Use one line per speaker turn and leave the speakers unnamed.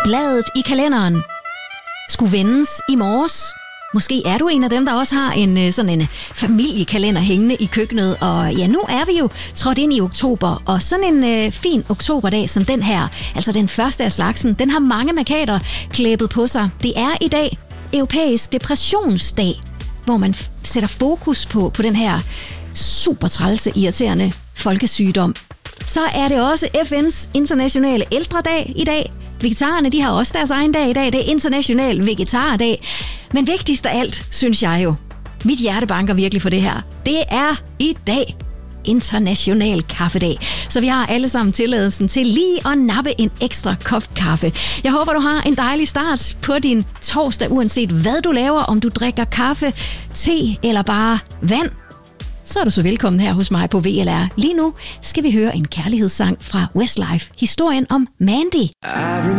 Bladet i kalenderen skulle vendes i morges. Måske er du en af dem, der også har sådan en familiekalender hængende i køkkenet. Og ja, nu er vi jo trådt ind i oktober, og sådan en fin oktoberdag som den her, altså den første af slagsen, den har mange markader klæbet på sig. Det er i dag Europæisk Depressionsdag, hvor man sætter fokus på den her super trælse, irriterende folkesygdom. Så er det også FN's internationale ældredag i dag. Vegetarerne, de har også deres egen dag i dag. Det er international vegetardag. Men vigtigst af alt, synes jeg jo, mit hjerte banker virkelig for det her. Det er i dag international kaffedag. Så vi har alle sammen tilladelsen til lige at nappe en ekstra kop kaffe. Jeg håber, du har en dejlig start på din torsdag, uanset hvad du laver. Om du drikker kaffe, te eller bare vand, så er du så velkommen her hos mig på VLR. Lige nu skal vi høre en kærlighedssang fra Westlife. Historien om Mandy.